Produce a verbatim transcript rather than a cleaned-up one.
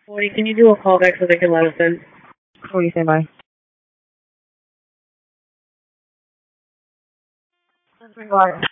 forty, can you do a callback so they can let us in? forty, stand by. Disregard.